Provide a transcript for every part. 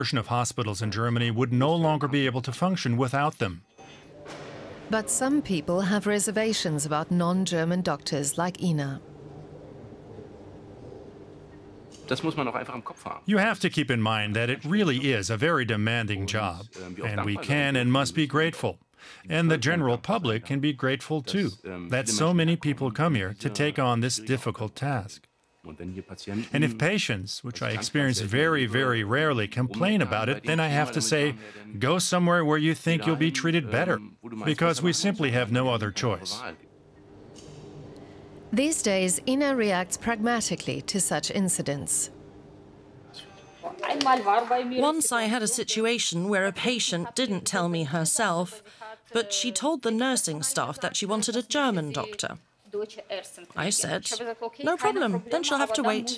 portion of hospitals in Germany would no longer be able to function without them. But some people have reservations about non-German doctors like Ina. You have to keep in mind that it really is a very demanding job, and we can and must be grateful. And the general public can be grateful too, that so many people come here to take on this difficult task. And if patients, which I experience very, very rarely, complain about it, then I have to say, go somewhere where you think you'll be treated better, because we simply have no other choice. These days, Ina reacts pragmatically to such incidents. Once I had a situation where a patient didn't tell me herself, but she told the nursing staff that she wanted a German doctor. I said, no problem, then she'll have to wait.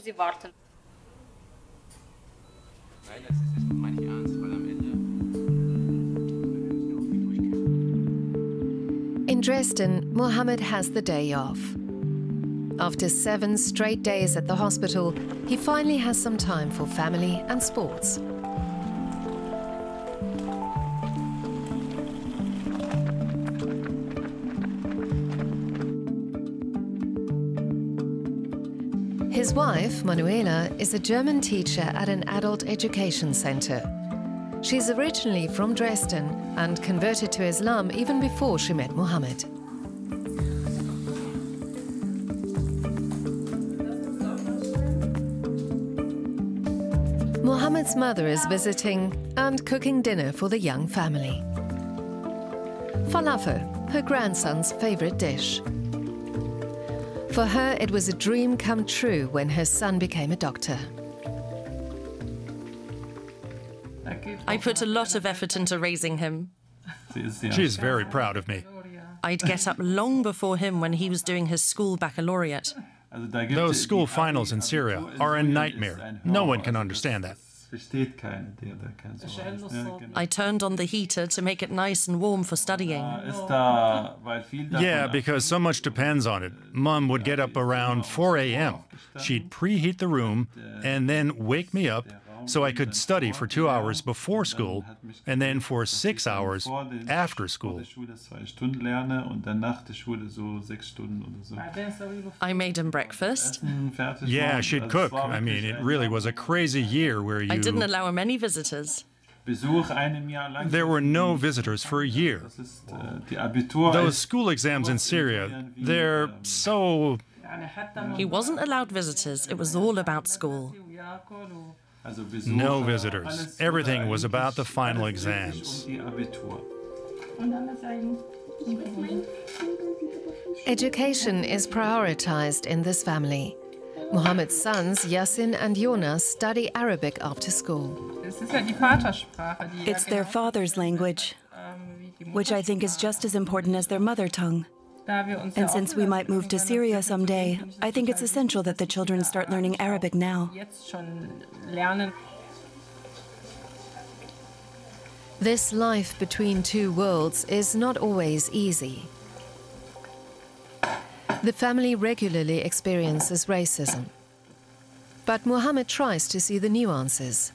In Dresden, Mohammed has the day off. After 7 straight days at the hospital, he finally has some time for family and sports. His wife, Manuela, is a German teacher at an adult education center. She's originally from Dresden and converted to Islam even before she met Mohammed. Mohammed's mother is visiting and cooking dinner for the young family. Falafel, her grandson's favorite dish. For her, it was a dream come true when her son became a doctor. I put a lot of effort into raising him. She's very proud of me. I'd get up long before him when he was doing his school baccalaureate. Those school finals in Syria are a nightmare. No one can understand that. I turned on the heater to make it nice and warm for studying. Yeah, because so much depends on it. Mom would get up around 4 a.m. She'd preheat the room and then wake me up so I could study for 2 hours before school and then for 6 hours after school. I made him breakfast. Yeah, she'd cook. I mean, it really was a crazy year where I didn't allow him any visitors. There were no visitors for a year. Those school exams in Syria, they're so... He wasn't allowed visitors. It was all about school. No visitors. Everything was about the final exams. Education is prioritized in this family. Mohammed's sons, Yassin and Jonas, study Arabic after school. It's their father's language, which I think is just as important as their mother tongue. And since we might move to Syria someday, I think it's essential that the children start learning Arabic now. This life between two worlds is not always easy. The family regularly experiences racism. But Mohammed tries to see the nuances.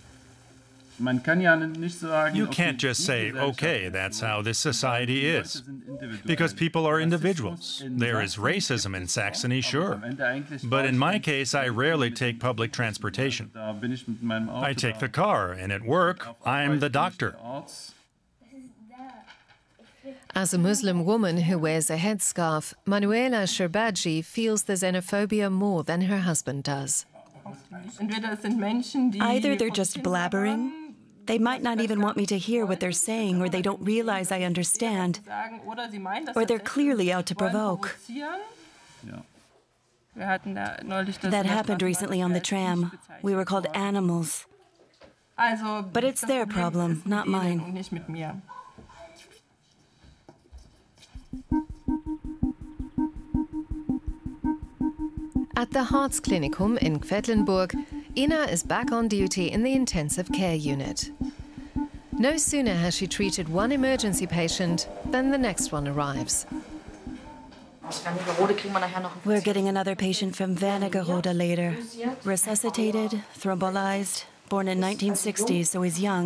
You can't just say, okay, that's how this society is. Because people are individuals. There is racism in Saxony, sure. But in my case, I rarely take public transportation. I take the car, and at work, I'm the doctor. As a Muslim woman who wears a headscarf, Manuela Sherbaji feels the xenophobia more than her husband does. Either they're just blabbering, they might not even want me to hear what they're saying, or they don't realize I understand, or they're clearly out to provoke. That happened recently on the tram. We were called animals. But it's their problem, not mine. At the Hartsklinikum in Quedlinburg, Ina is back on duty in the intensive care unit. No sooner has she treated one emergency patient than the next one arrives. We're getting another patient from Wernigerode later. Resuscitated, thrombolyzed, born in 1960, so he's young.